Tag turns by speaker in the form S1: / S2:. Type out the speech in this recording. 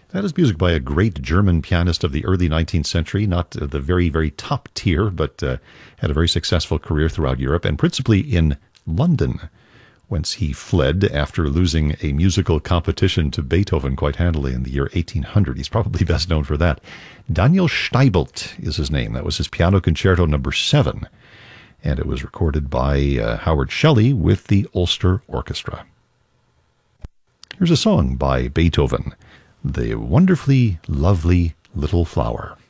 S1: That is music by a great German pianist of the early 19th century, not the very, very top tier, but had a very successful career throughout Europe, and principally in London, whence he fled after losing a musical competition to Beethoven quite handily in the year 1800. He's probably best known for that. Daniel Steibelt is his name. That was his Piano Concerto No. 7, and it was recorded by Howard Shelley with the Ulster Orchestra. Here's a song by Beethoven, The Wonderfully Lovely Little Flower.